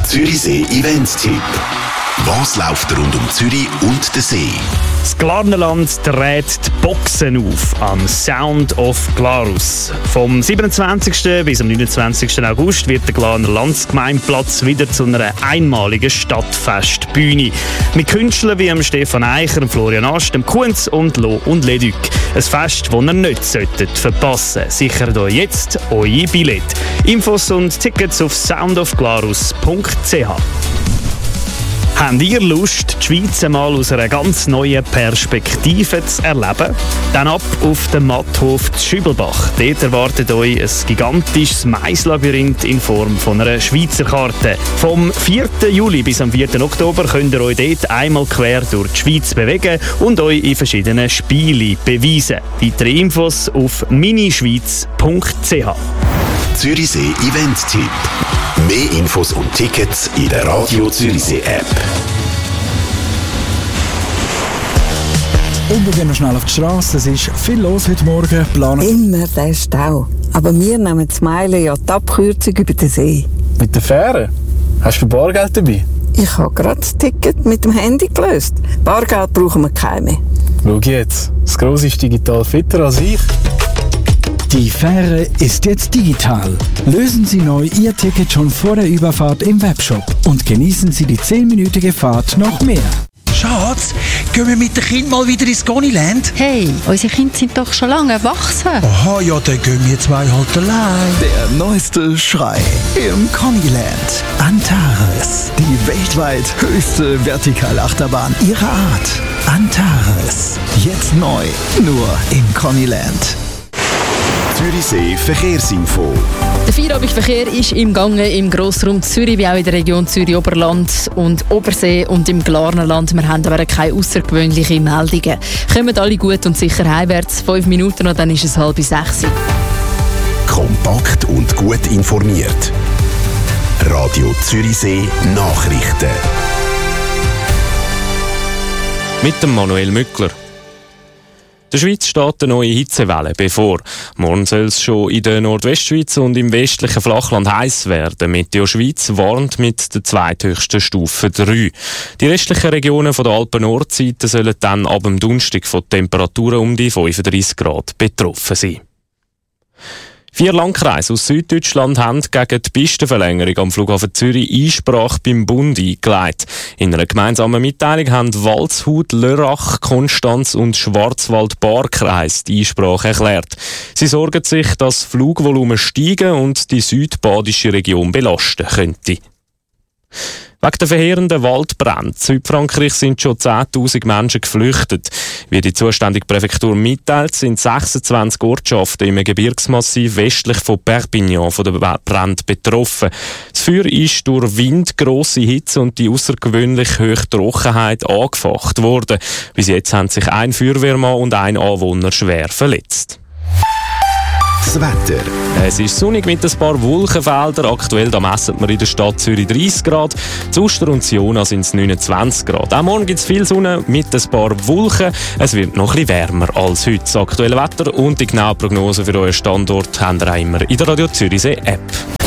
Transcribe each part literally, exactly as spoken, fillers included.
Zürichsee Events-Tipp. Was läuft rund um Zürich und den See? Das Glarnerland dreht die Boxen auf am Sound of Glarus. Vom siebenundzwanzigsten bis am neunundzwanzigsten August wird der Glarner Landsgemeinplatz wieder zu einer einmaligen Stadtfestbühne. Mit Künstlern wie Stefan Eicher, Florian Ast, Kunz und Lo und Leduc. Ein Fest, das ihr nicht solltet verpassen. Sichert euch jetzt euer Billett. Infos und Tickets auf sound of glarus punkt c h. Habt ihr Lust, die Schweiz einmal aus einer ganz neuen Perspektive zu erleben? Dann ab auf den Matthof zu Schübelbach. Dort erwartet euch ein gigantisches Maislabyrinth in Form von einer Schweizer Karte. Vom vierten Juli bis am vierten Oktober könnt ihr euch dort einmal quer durch die Schweiz bewegen und euch in verschiedenen Spielen beweisen. Weitere Infos auf minischweiz punkt c h. Zürichsee Event-Tipp. Mehr Infos und Tickets in der Radio Zürichsee App. Und wir gehen noch schnell auf die Straße. Es ist viel los heute Morgen. Planen. Immer der Stau. Aber wir nehmen zu Meilen ja die Abkürzung über den See. Mit der Fähre? Hast du Bargeld dabei? Ich habe gerade das Ticket mit dem Handy gelöst. Bargeld brauchen wir keine mehr. Schau jetzt. Das Grosse ist digital fitter als ich. Die Fähre ist jetzt digital. Lösen Sie neu Ihr Ticket schon vor der Überfahrt im Webshop und genießen Sie die zehnminütige Fahrt noch mehr. Schatz, gehen wir mit den Kindern mal wieder ins Goniland? Hey, unsere Kinder sind doch schon lange erwachsen. Aha, ja, dann gehen wir zwei halt allein. Der neueste Schrei im Goniland. Antares, die weltweit höchste Vertikalachterbahn ihrer Art. Antares, jetzt neu, nur im Goniland. Zürichsee Verkehrsinfo. Der Feierabendverkehr ist im Gange im Grossraum Zürich, wie auch in der Region Zürich-Oberland und Obersee und im Glarnerland. Wir haben aber keine außergewöhnlichen Meldungen. Kommen alle gut und sicher heimwärts. Fünf Minuten und dann ist es halb sechs. Kompakt und gut informiert. Radio Zürichsee Nachrichten. Mit dem Manuel Mückler. Der Schweiz steht eine neue Hitzewelle bevor. Morgen soll es schon in der Nordwestschweiz und im westlichen Flachland heiß werden. Meteo Schweiz warnt mit der zweithöchsten Stufe drei. Die restlichen Regionen von der Alpen-Nordseite sollen dann ab dem Donnerstag von Temperaturen um die fünfunddreissig Grad betroffen sein. Vier Landkreise aus Süddeutschland haben gegen die Pistenverlängerung am Flughafen Zürich Einsprache beim Bund eingelegt. In einer gemeinsamen Mitteilung haben Waldshut, Lörrach, Konstanz und Schwarzwald-Baar-Kreis die Einsprache erklärt. Sie sorgen sich, dass Flugvolumen steigen und die südbadische Region belasten könnte. Wegen der verheerenden Waldbrände in Südfrankreich sind schon zehntausend Menschen geflüchtet. Wie die zuständige Präfektur mitteilt, sind sechsundzwanzig Ortschaften im Gebirgsmassiv westlich von Perpignan von der Brand betroffen. Das Feuer ist durch Wind, grosse Hitze und die außergewöhnlich hohe Trockenheit angefacht worden. Bis jetzt haben sich ein Feuerwehrmann und ein Anwohner schwer verletzt. Das Wetter. Es ist sonnig mit ein paar Wolkenfeldern. Aktuell da messen wir in der Stadt Zürich dreißig Grad. Zu Uster und Siona sind es neunundzwanzig Grad. Auch morgen gibt es viel Sonne mit ein paar Wolken. Es wird noch ein bisschen wärmer als heute. Das aktuelle Wetter und die genaue Prognose für euren Standort habt ihr auch immer in der Radio Zürichsee App.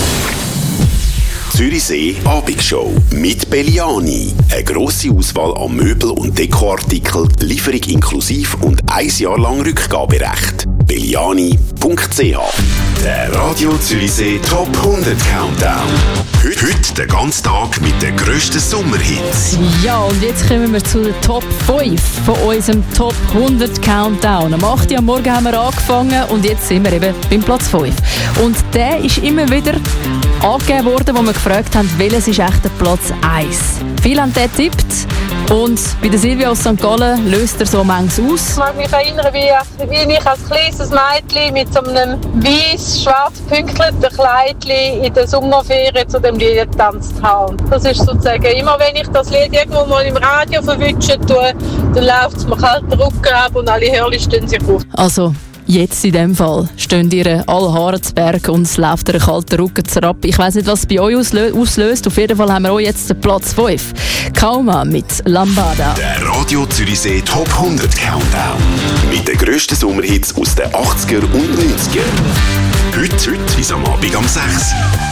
Zürichsee Abendshow mit Belliani. Eine grosse Auswahl an Möbel- und Dekoartikeln, Lieferung inklusiv und ein Jahr lang Rückgaberecht. belliani punkt c h. Der Radio Zürichsee Top hundert Countdown. Heute, heute den ganzen Tag mit den grössten Sommerhits. Ja, und jetzt kommen wir zu den Top fünf von unserem Top hundert Countdown. Am acht Uhr am Morgen haben wir angefangen und jetzt sind wir eben beim Platz fünf. Und der ist immer wieder angegeben worden, wo wir gefragt haben, welches ist echt der Platz eins. Viele haben den getippt und bei der Silvia aus Sankt Gallen löst er so manches aus. Ich mag mich erinnern, wie, wie ich als kleines Mädchen mit so einem weiss-schwarz pünktlichen Kleidchen in der Sommerferien zu dem Lied getanzt habe. Das ist sozusagen, immer wenn ich das Lied irgendwo mal im Radio verwünschen tue, dann läuft es mir kalt den Rücken ab und alle Hörli stehen sich auf. Also, jetzt in dem Fall stehen ihr alle Haare zu Berg und es läuft ihr kalten Rücken zurück. Ich weiss nicht, was es bei euch auslö- auslöst. Auf jeden Fall haben wir auch jetzt den Platz fünf. Kauma mit Lambada. Der Radio Zürichsee Top hundert Countdown. Mit den grössten Sommerhits aus den achtziger und neunziger. Heute, heute bis am Abend um sechs.